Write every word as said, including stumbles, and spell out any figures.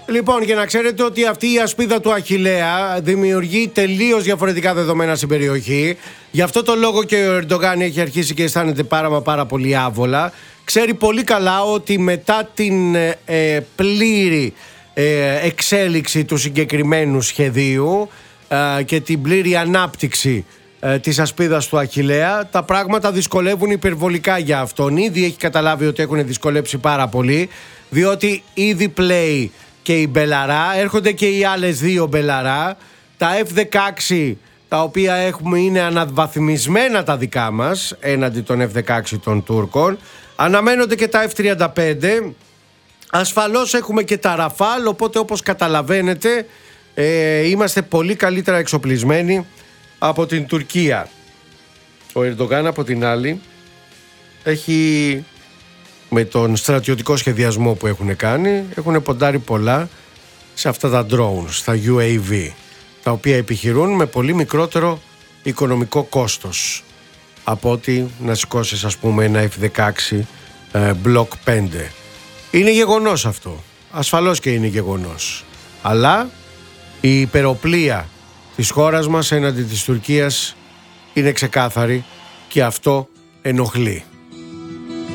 Λοιπόν, για να ξέρετε ότι αυτή η ασπίδα του Αχιλλέα δημιουργεί τελείως διαφορετικά δεδομένα στην περιοχή. Γι' αυτό το λόγο και ο Ερντογάν έχει αρχίσει και αισθάνεται πάρα μα πάρα πολύ άβολα. Ξέρει πολύ καλά ότι μετά την ε, πλήρη ε, εξέλιξη του συγκεκριμένου σχεδίου ε, και την πλήρη ανάπτυξη ε, της ασπίδας του Αχιλλέα, τα πράγματα δυσκολεύουν υπερβολικά για αυτόν. Ήδη έχει καταλάβει ότι έχουν δυσκολέψει πάρα πολύ, διότι ήδη πλέει και η Μπελαρά, έρχονται και οι άλλες δύο Μπελαρά, τα εφ δεκαέξι τα οποία έχουμε είναι αναβαθμισμένα τα δικά μας έναντι των εφ δεκαέξι των Τούρκων, αναμένονται και τα εφ τριάντα πέντε, ασφαλώς έχουμε και τα Ραφάλ, οπότε όπως καταλαβαίνετε ε, είμαστε πολύ καλύτερα εξοπλισμένοι από την Τουρκία. Ο Ερντογάν από την άλλη έχει, με τον στρατιωτικό σχεδιασμό που έχουν κάνει, έχουν ποντάρει πολλά σε αυτά τα drones, στα γιου έι βι, τα οποία επιχειρούν με πολύ μικρότερο οικονομικό κόστος από ότι να σηκώσεις, ας πούμε, ένα εφ δεκαέξι ε, Block πέντε. Είναι γεγονός αυτό, ασφαλώς και είναι γεγονός, αλλά η υπεροπλία της χώρας μας έναντι της Τουρκίας είναι ξεκάθαρη και αυτό ενοχλεί.